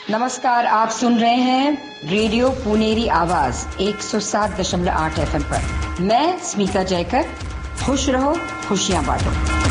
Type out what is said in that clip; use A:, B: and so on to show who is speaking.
A: नमस्कार, आप सुन रहे हैं रेडियो पुनेरी आवाज 107.8 FM पर। मैं स्मिता जयकर। खुश रहो, खुशियां बांटो।